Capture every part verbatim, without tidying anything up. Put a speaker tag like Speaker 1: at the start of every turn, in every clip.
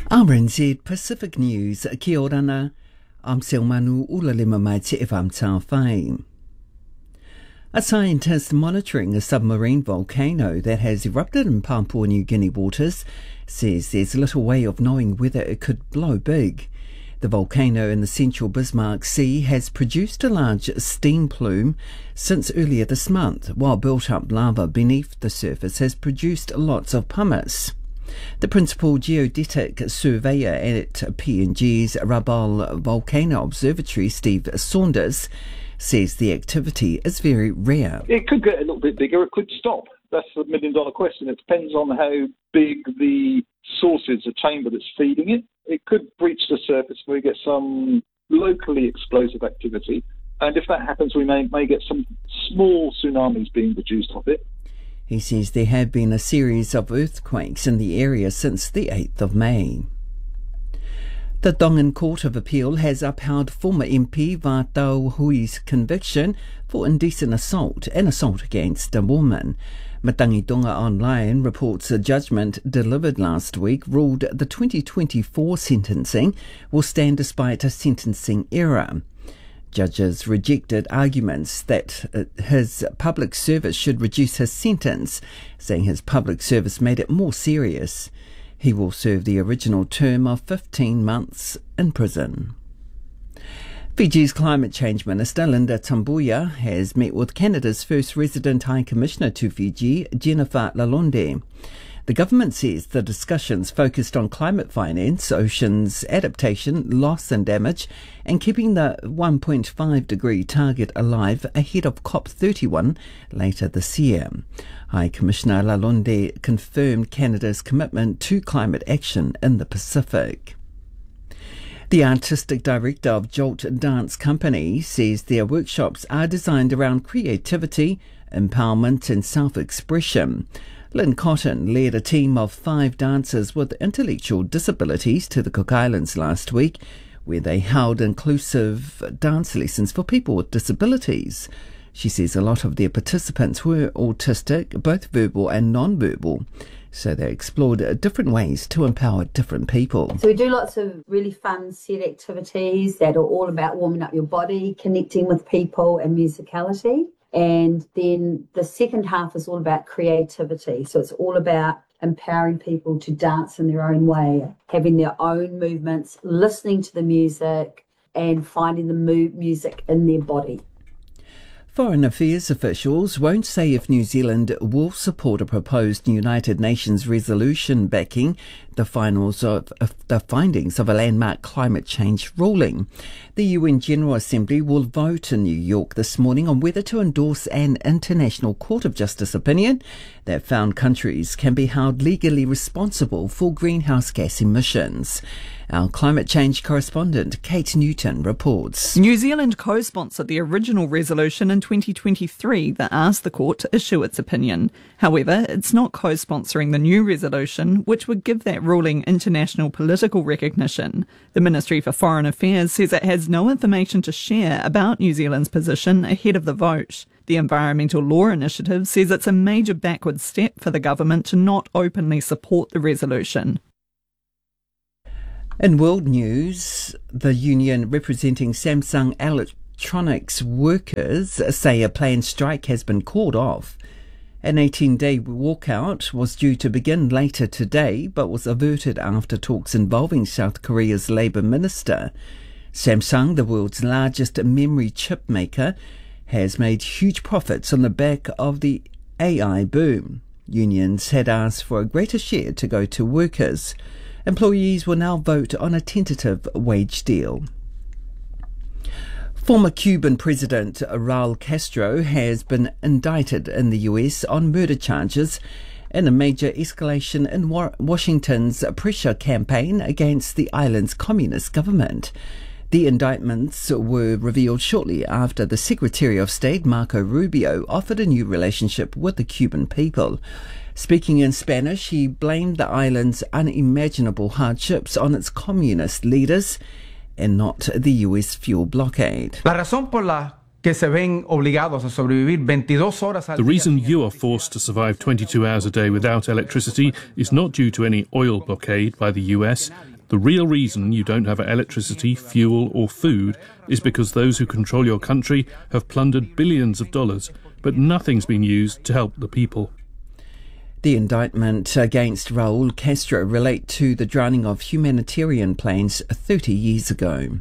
Speaker 1: R N Z Pacific News, kia orana. I'm Silmanu Ulalima mai te Evam Tawhai. A scientist monitoring a submarine volcano that has erupted in Papua New Guinea waters says there's little way of knowing whether it could blow big. The volcano in the central Bismarck Sea has produced a large steam plume since earlier this month, while built-up lava beneath the surface has produced lots of pumice. The principal geodetic surveyor at P N G's Rabaul Volcano Observatory, Steve Saunders, says the activity is very rare.
Speaker 2: It could get a little bit bigger, it could stop. That's the million dollar question. It depends on how big the source is, the chamber that's feeding it. It could breach the surface where we get some locally explosive activity. And if that happens, we may, may get some small tsunamis being produced off it.
Speaker 1: He says there have been a series of earthquakes in the area since the eighth of May. The Tongan Court of Appeal has upheld former M P Vatau Hui's conviction for indecent assault and assault against a woman. Matangi Tonga Online reports a judgment delivered last week ruled the twenty twenty-four sentencing will stand despite a sentencing error. Judges rejected arguments that his public service should reduce his sentence, saying his public service made it more serious. He will serve the original term of fifteen months in prison. Fiji's Climate Change Minister Linda Tambuya has met with Canada's first resident High Commissioner to Fiji, Jennifer Lalonde. The government says the discussions focused on climate finance, oceans adaptation, loss and damage, and keeping the one point five degree target alive ahead of COP thirty-one later this year. High Commissioner Lalonde confirmed Canada's commitment to climate action in the Pacific. The artistic director of Jolt Dance Company says their workshops are designed around creativity, empowerment and self-expression. Lynn Cotton led a team of five dancers with intellectual disabilities to the Cook Islands last week, where they held inclusive dance lessons for people with disabilities. She says a lot of their participants were autistic, both verbal and non-verbal, so they explored different ways to empower different people.
Speaker 3: So we do lots of really fun set activities that are all about warming up your body, connecting with people and musicality. And then the second half is all about creativity. So it's all about empowering people to dance in their own way, having their own movements, listening to the music and finding the mu- music in their body.
Speaker 1: Foreign Affairs officials won't say if New Zealand will support a proposed United Nations resolution backing the finals of, of the findings of a landmark climate change ruling. The U N General Assembly will vote in New York this morning on whether to endorse an International Court of Justice opinion that found countries can be held legally responsible for greenhouse gas emissions. Our climate change correspondent Kate Newton reports.
Speaker 4: New Zealand co-sponsored the original resolution in twenty twenty-three that asked the court to issue its opinion. However, it's not co-sponsoring the new resolution, which would give that ruling international political recognition. The Ministry for Foreign Affairs says it has no information to share about New Zealand's position ahead of the vote. The Environmental Law Initiative says it's a major backward step for the government to not openly support the resolution.
Speaker 1: In world news, the union representing Samsung Electronics workers say a planned strike has been called off. An eighteen-day walkout was due to begin later today, but was averted after talks involving South Korea's Labour Minister. Samsung, the world's largest memory chip maker, has made huge profits on the back of the A I boom. Unions had asked for a greater share to go to workers. Employees will now vote on a tentative wage deal. Former Cuban President Raul Castro has been indicted in the U S on murder charges in a major escalation in Washington's pressure campaign against the island's communist government. The indictments were revealed shortly after the Secretary of State, Marco Rubio, offered a new relationship with the Cuban people. Speaking in Spanish, he blamed the island's unimaginable hardships on its communist leaders and not the U S fuel blockade.
Speaker 5: La razón por la que se ven obligados a sobrevivir veintidós horas al día.
Speaker 6: The reason you are forced to survive twenty-two hours a day without electricity is not due to any oil blockade by the U S The real reason you don't have electricity, fuel or food is because those who control your country have plundered billions of dollars, but nothing's been used to help the people.
Speaker 1: The indictment against Raul Castro relate to the drowning of humanitarian planes thirty years ago.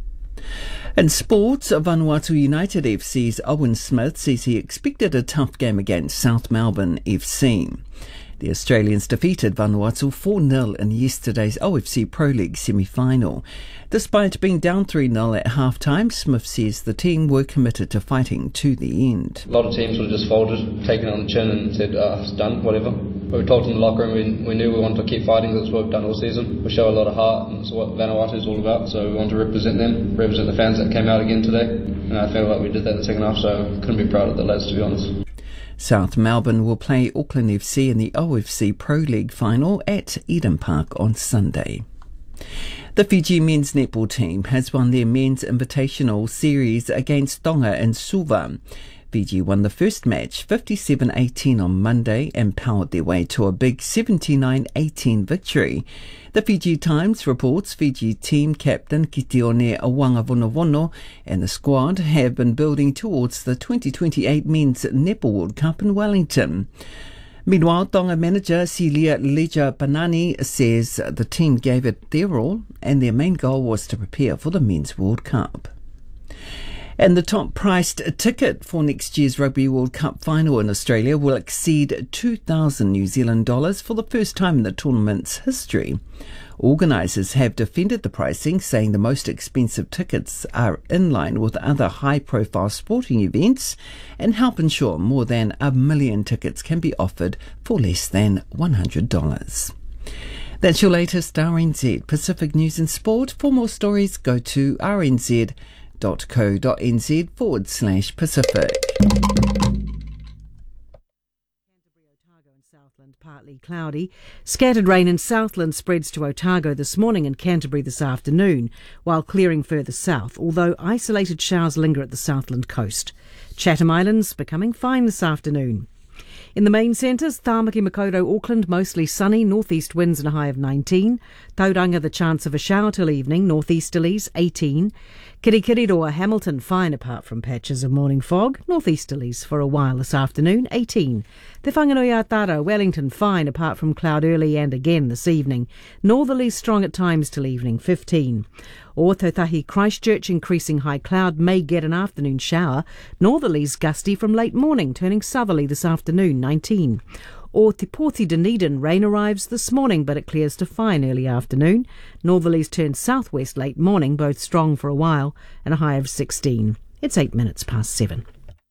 Speaker 1: In sports, Vanuatu United F C's Owen Smith says he expected a tough game against South Melbourne F C. The Australians defeated Vanuatu four nil in yesterday's O F C Pro League semi-final. Despite being down three nil at half-time, Smith says the team were committed to fighting to the end.
Speaker 7: A lot of teams would have just folded, taken it on the chin and said, oh, it's done, whatever. But we talked in the locker room, we, we knew we wanted to keep fighting. That's what we've done all season. We show a lot of heart, and that's what Vanuatu is all about. So we want to represent them, represent the fans that came out again today. And I feel like we did that in the second half, so couldn't be proud of the lads, to be honest.
Speaker 1: South Melbourne will play Auckland F C in the O F C Pro League final at Eden Park on Sunday. The Fiji men's netball team has won their men's invitational series against Tonga in Suva. Fiji won the first match fifty-seven eighteen on Monday and powered their way to a big seventy-nine eighteen victory. The Fiji Times reports Fiji team captain Kitione Awangavonovono and the squad have been building towards the twenty twenty-eight Men's Netball World Cup in Wellington. Meanwhile, Tonga manager Celia Leja Panani says the team gave it their all and their main goal was to prepare for the Men's World Cup. And the top-priced ticket for next year's Rugby World Cup final in Australia will exceed two thousand New Zealand dollars for the first time in the tournament's history. Organisers have defended the pricing, saying the most expensive tickets are in line with other high-profile sporting events and help ensure more than a million tickets can be offered for less than one hundred dollars. That's your latest R N Z Pacific News and Sport. For more stories, go to r n z dot co dot n z forward slash Pacific.
Speaker 8: Southland partly cloudy. Scattered rain in Southland spreads to Otago this morning and Canterbury this afternoon, while clearing further south, although isolated showers linger at the Southland coast. Chatham Islands becoming fine this afternoon. In the main centres, Tāmaki, Makaurau, Auckland, mostly sunny, northeast winds and a high of nineteen. Tauranga, the chance of a shower till evening, northeasterlies, eighteen. Kirikiriroa, Hamilton, fine apart from patches of morning fog, northeasterlies for a while this afternoon, eighteen. Te Whanganui-a-Tara, Wellington, fine apart from cloud early and again this evening, northerlies strong at times till evening, fifteen. Or Tautahi, Christchurch, increasing high cloud, may get an afternoon shower, northerlies gusty from late morning, turning southerly this afternoon, nineteen. Or Te Porti Dunedin, rain arrives this morning but it clears to fine early afternoon. Northerlies turn southwest late morning, both strong for a while, and a high of sixteen. It's eight minutes past seven.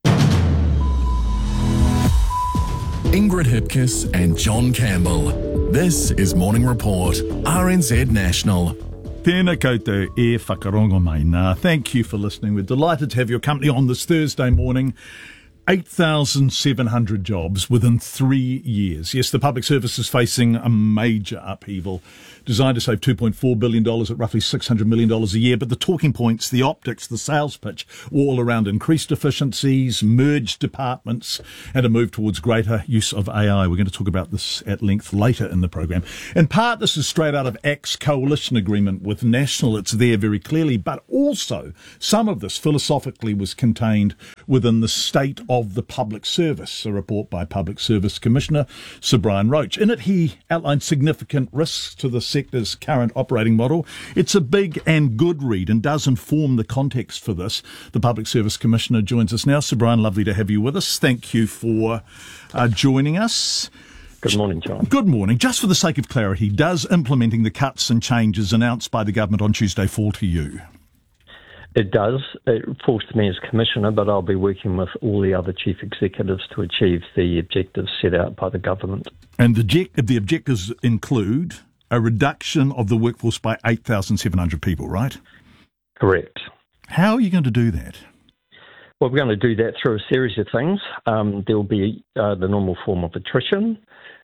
Speaker 9: Ingrid Hipkiss and John Campbell. This is Morning Report, R N Z National.
Speaker 10: Tēnā koutou e whakarongo mai nā. Thank you for listening. We're delighted to have your company on this Thursday morning. eight thousand seven hundred jobs within three years. Yes, the public service is facing a major upheaval designed to save two point four billion dollars at roughly six hundred million dollars a year. But the talking points, the optics, the sales pitch, were all around increased efficiencies, merged departments, and a move towards greater use of A I. We're going to talk about this at length later in the program. In part, this is straight out of A C T's coalition agreement with National. It's there very clearly, but also some of this philosophically was contained within the state of the public service, a report by Public Service Commissioner Sir Brian Roach. In it, he outlined significant risks to the sector's current operating model. It's a big and good read and does inform the context for this. The Public Service Commissioner joins us now. Sir Brian, lovely to have you with us. Thank you for uh, joining us.
Speaker 11: Good morning, John.
Speaker 10: Good morning. Just for the sake of clarity, does implementing the cuts and changes announced by the government on Tuesday fall to you?
Speaker 11: It does. It falls to me as Commissioner, but I'll be working with all the other Chief Executives to achieve the objectives set out by the government.
Speaker 10: And the, the objectives include a reduction of the workforce by eight thousand seven hundred people, right?
Speaker 11: Correct.
Speaker 10: How are you going to do that?
Speaker 11: Well, we're going to do that through a series of things. Um, there will be uh, the normal form of attrition.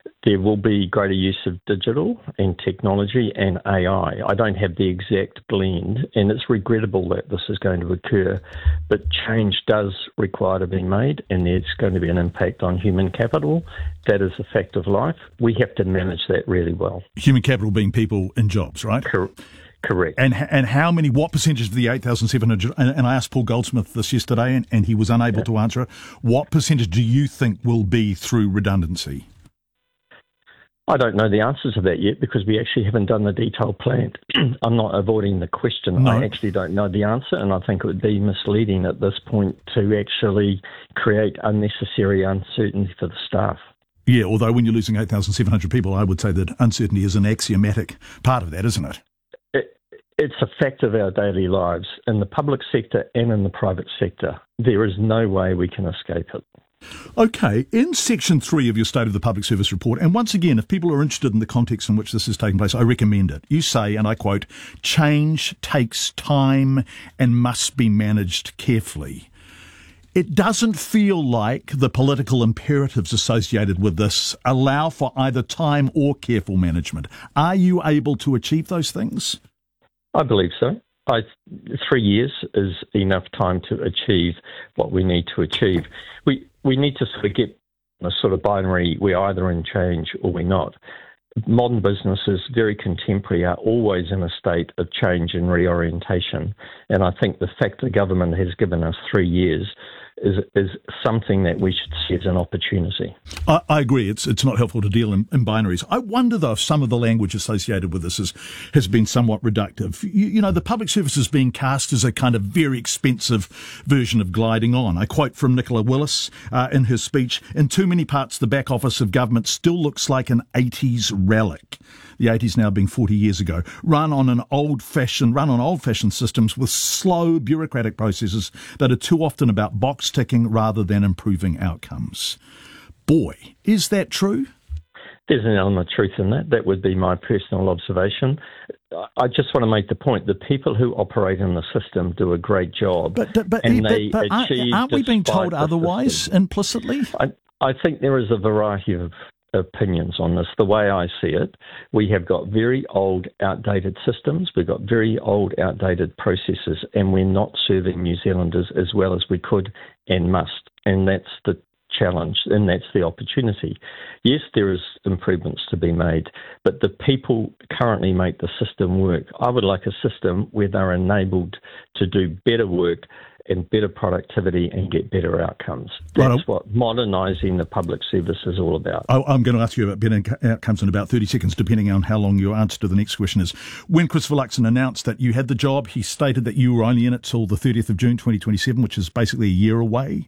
Speaker 11: There will be greater use of digital and technology and A I. I don't have the exact blend, and it's regrettable that this is going to occur, but change does require to be made, and there's going to be an impact on human capital. That is a fact of life. We have to manage that really well.
Speaker 10: Human capital being people in jobs, right?
Speaker 11: Cor- correct.
Speaker 10: And and how many, what percentage of the eight thousand seven hundred, and, and I asked Paul Goldsmith this yesterday, and, and he was unable yeah. to answer it, what percentage do you think will be through redundancy?
Speaker 11: I don't know the answers to that yet because we actually haven't done the detailed plan. I'm not avoiding the question.
Speaker 10: No.
Speaker 11: I actually don't know the answer, and I think it would be misleading at this point to actually create unnecessary uncertainty for the staff.
Speaker 10: Yeah, although when you're losing eight thousand seven hundred people, I would say that uncertainty is an axiomatic part of that, isn't it?
Speaker 11: it? It's a fact of our daily lives in the public sector and in the private sector. There is no way we can escape it.
Speaker 10: Okay, in section three of your State of the Public Service report, and once again, if people are interested in the context in which this is taking place, I recommend it. You say, and I quote, change takes time and must be managed carefully. It doesn't feel like the political imperatives associated with this allow for either time or careful management. Are you able to achieve those things?
Speaker 11: I believe so. I, three years is enough time to achieve what we need to achieve. We we need to sort of get a sort of binary, we're either in change or we're not. Modern businesses, very contemporary, are always in a state of change and reorientation. And I think the fact the government has given us three years is is something that we should see as an opportunity.
Speaker 10: I, I agree. It's it's not helpful to deal in, in binaries. I wonder, though, if some of the language associated with this is, has been somewhat reductive. You, you know, the public service is being cast as a kind of very expensive version of gliding on. I quote from Nicola Willis uh, in her speech, "In too many parts, the back office of government still looks like an eighties relic." The eighties now being forty years ago, run on an old-fashioned, run on old-fashioned systems with slow bureaucratic processes that are too often about box ticking rather than improving outcomes. Boy, is that true?
Speaker 11: There's an element of truth in that. That would be my personal observation. I just want to make the point that people who operate in the system do a great job.
Speaker 10: But, but, but,
Speaker 11: and
Speaker 10: but,
Speaker 11: they
Speaker 10: but aren't, aren't we being told otherwise
Speaker 11: system.
Speaker 10: implicitly?
Speaker 11: I, I think there is a variety of opinions on this. The way I see it, we have got very old, outdated systems, we've got very old, outdated processes, and we're not serving New Zealanders as well as we could and must. And that's the challenge, and that's the opportunity. Yes, there is improvements to be made, but the people currently make the system work. I would like a system where they're enabled to do better work and better productivity and get better outcomes. That's right. What modernising the public service is all about.
Speaker 10: I'm going to ask you about better outcomes in about thirty seconds, depending on how long your answer to the next question is. When Christopher Luxon announced that you had the job, he stated that you were only in it till the thirtieth of June twenty twenty-seven, which is basically a year away.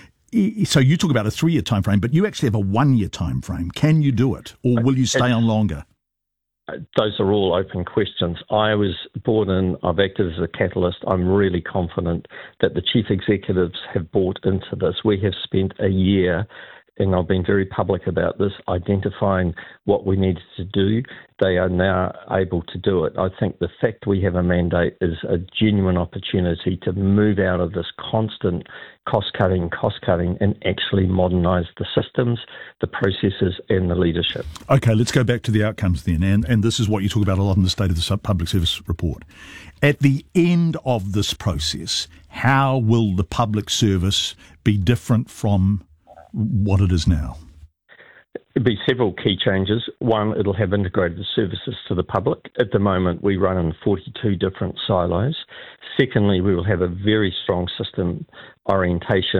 Speaker 10: So you talk about a three-year time frame, but you actually have a one-year time frame. Can you do it, or will you stay on longer?
Speaker 11: Those are all open questions. I was brought in, I've acted as a catalyst. I'm really confident that the chief executives have bought into this. We have spent a year, and I've been very public about this, identifying what we needed to do. They are now able to do it. I think the fact we have a mandate is a genuine opportunity to move out of this constant cost-cutting, cost-cutting, and actually modernise the systems, the processes, and the leadership.
Speaker 10: Okay, let's go back to the outcomes then, and, and this is what you talk about a lot in the State of the Public Service report. At the end of this process, how will the public service be different from what it is now?
Speaker 11: There'll be several key changes. One, it'll have integrated services to the public. At the moment, we run in forty-two different silos. Secondly, we will have a very strong system orientation